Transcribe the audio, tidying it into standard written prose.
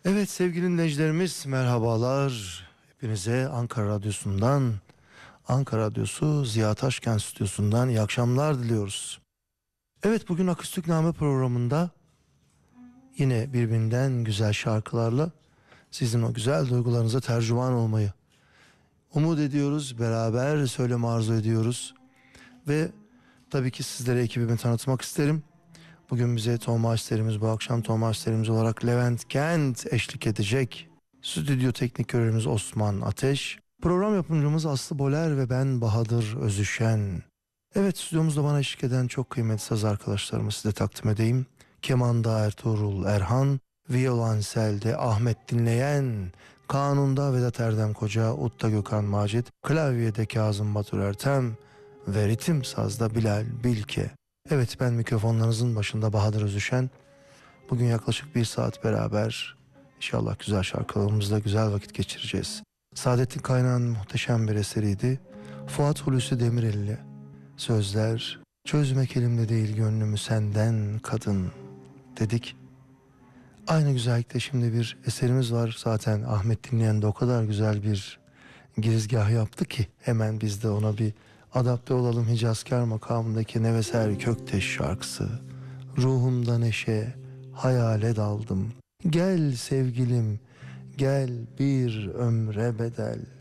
Evet sevgili dinleyicilerimiz merhabalar. Hepinize Ankara Radyosu'ndan, Ankara Radyosu Ziya Taşkent Stüdyosu'ndan iyi akşamlar diliyoruz. Evet bugün Aküstükname programında yine birbirinden güzel şarkılarla sizin o güzel duygularınıza tercüman olmayı umut ediyoruz. Beraber söyleme arzu ediyoruz. Ve tabii ki sizlere ekibimi tanıtmak isterim. Bugün bize Tomaşlerimiz, bu akşam Tomaşlerimiz olarak Levent Kent eşlik edecek. Stüdyo teknikörümüz Osman Ateş. Program yapımcımız Aslı Boler ve ben Bahadır Özüşen. Evet stüdyomuzda bana eşlik eden çok kıymetli saz arkadaşlarımı size takdim edeyim. Kemanda Ertuğrul Erhan, Violonselde Ahmet Dinleyen, Kanunda Vedat Erdem Koca, Utta Gökhan Macit, Klavyede Kazım Batur Ertem ve ritim sazda Bilal Bilke. Evet ben mikrofonlarınızın başında Bahadır Özüşen. Bugün yaklaşık bir saat beraber inşallah güzel şarkılarımızla güzel vakit geçireceğiz. Saadettin Kaynağ'ın muhteşem bir eseriydi. Fuat Hulusi Demirel'le sözler, çözmek elimde değil gönlümü senden kadın dedik. Aynı güzellikte şimdi bir eserimiz var. Zaten Ahmet Dinleyen de o kadar güzel bir girizgah yaptı ki hemen biz de ona bir adapte olalım. Hicazkar makamındaki Neveser Kökteş şarkısı. Ruhumda neşe, hayale daldım. Gel sevgilim, gel bir ömre bedel.